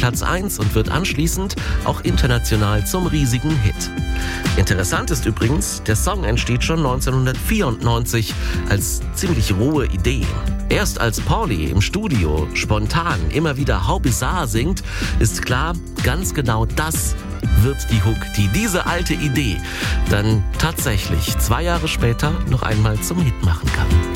Platz 1 und wird anschließend auch international zum riesigen Hit. Interessant ist übrigens, der Song entsteht schon 1994 als ziemlich rohe Idee. Erst als Pauly im Studio spontan immer wieder How Bizarre singt, ist klar, ganz genau das wird die Hook, die diese alte Idee dann tatsächlich 2 Jahre später noch einmal zum Hit machen kann.